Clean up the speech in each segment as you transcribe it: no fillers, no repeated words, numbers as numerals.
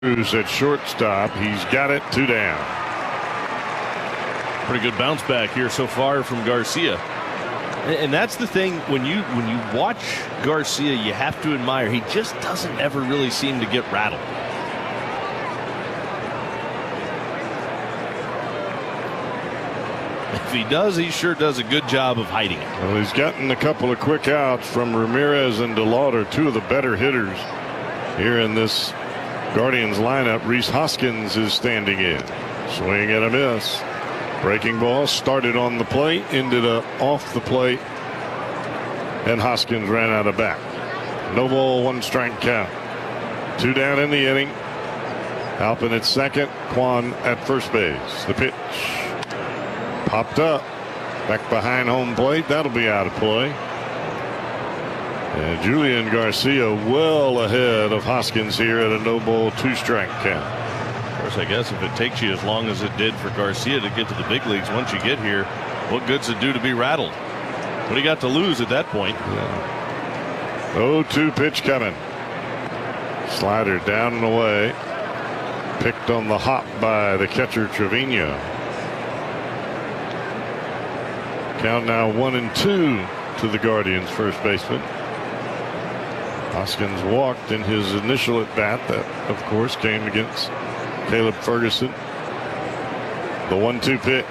Who's at shortstop. He's got it, 2 down. Pretty good bounce back here so far from Garcia. And that's the thing, when you watch Garcia, you have to admire. He just doesn't ever really seem to get rattled. If he does, he sure does a good job of hiding it. Well, he's gotten a couple of quick outs from Ramirez and DeLauder, two of the better hitters here in this Guardians lineup. Rhys Hoskins is standing in. Swing and a miss. Breaking ball started on the plate, ended up off the plate, and Hoskins ran out of bat. No ball, 1 strike count. 2 down in the inning. Halpin at second, Kwan at first base. The pitch popped up back behind home plate. That'll be out of play. And Julian Garcia well ahead of Hoskins here at a no ball, 2 strike count. Of course, I guess if it takes you as long as it did for Garcia to get to the big leagues, once you get here, what good's it do to be rattled? What do you got to lose at that point? Yeah. 0-2 pitch coming. Slider down and away. Picked on the hop by the catcher Trevino. Count now 1-2 to the Guardians first baseman. Hoskins walked in his initial at bat. That of course came against Caleb Ferguson. The 1-2 pitch.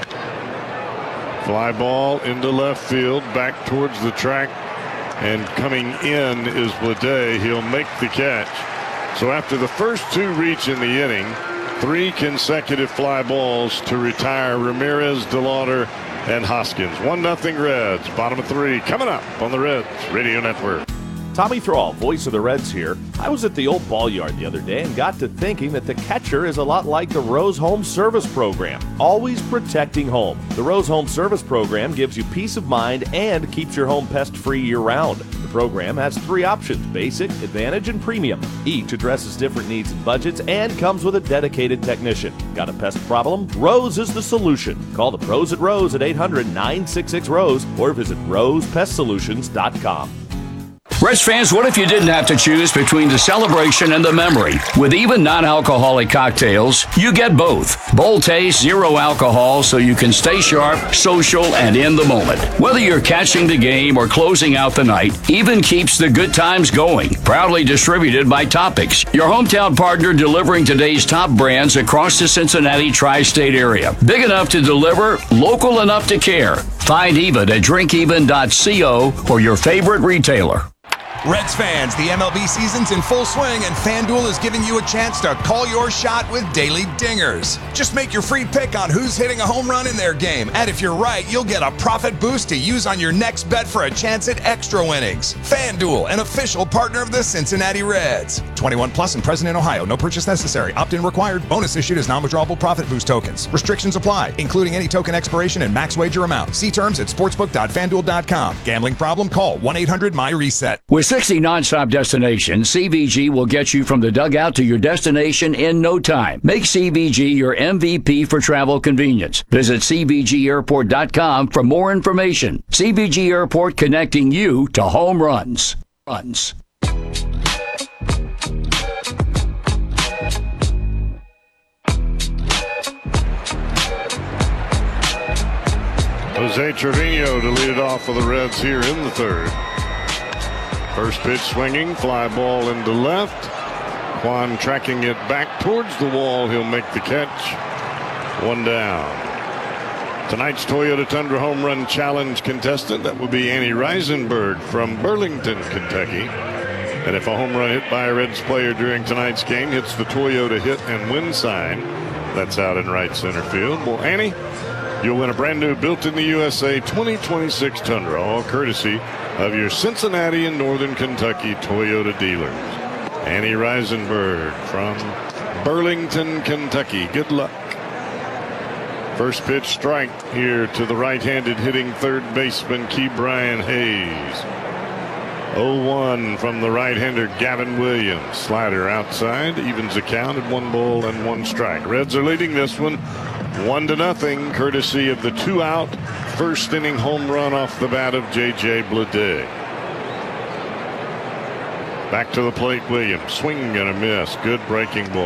Fly ball into left field, back towards the track, and coming in is Bleday. He'll make the catch. So after the first 2 reach in the inning, 3 consecutive fly balls to retire Ramirez, DeLauder, and Hoskins. 1-0 Reds. Bottom of 3 coming up on the Reds Radio Network. Tommy Thrall, voice of the Reds here. I was at the old ball yard the other day and got to thinking that the catcher is a lot like the Rose Home Service Program, always protecting home. The Rose Home Service Program gives you peace of mind and keeps your home pest-free year-round. The program has 3 options, Basic, Advantage, and Premium. Each addresses different needs and budgets and comes with a dedicated technician. Got a pest problem? Rose is the solution. Call the pros at Rose at 800-966-ROSE or visit rosepestsolutions.com. Reds fans, what if you didn't have to choose between the celebration and the memory? With even non-alcoholic cocktails, you get both. Bold taste, 0 alcohol, so you can stay sharp, social, and in the moment. Whether you're catching the game or closing out the night, Even keeps the good times going. Proudly distributed by Topics, your hometown partner delivering today's top brands across the Cincinnati tri-state area. Big enough to deliver, local enough to care. Find Even at drinkeven.co or your favorite retailer. Reds fans, the MLB season's in full swing, and FanDuel is giving you a chance to call your shot with daily dingers. Just make your free pick on who's hitting a home run in their game, and if you're right, you'll get a profit boost to use on your next bet for a chance at extra winnings. FanDuel, an official partner of the Cincinnati Reds. 21 plus and present in Ohio. No purchase necessary. Opt-in required. Bonus issued as non-withdrawable profit boost tokens. Restrictions apply, including any token expiration and max wager amount. See terms at sportsbook.fanduel.com. Gambling problem? Call 1-800-MY-RESET. With 60 nonstop destinations, CVG will get you from the dugout to your destination in no time. Make CVG your MVP for travel convenience. Visit CVGAirport.com for more information. CVG Airport, connecting you to home runs. Jose Trevino to lead it off for the Reds here in the third. First pitch swinging, fly ball into left. Kwan tracking it back towards the wall. He'll make the catch. 1 down. Tonight's Toyota Tundra Home Run Challenge contestant, that will be Annie Reisenberg from Burlington, Kentucky. And if a home run hit by a Reds player during tonight's game hits the Toyota hit and win sign, that's out in right center field. Well, Annie, you'll win a brand new built in the USA 2026 Tundra, all courtesy of your Cincinnati and Northern Kentucky Toyota dealers. Annie Reisenberg from Burlington, Kentucky. Good luck. First pitch strike here to the right-handed hitting third baseman Ke'Bryan Hayes. 0-1 from the right-hander Gavin Williams. Slider outside, evens the count at 1 ball and 1 strike. Reds are leading this one 1-0, courtesy of the 2-out first inning home run off the bat of J.J. Bleday. Back to the plate, Williams. Swing and a miss. Good breaking ball.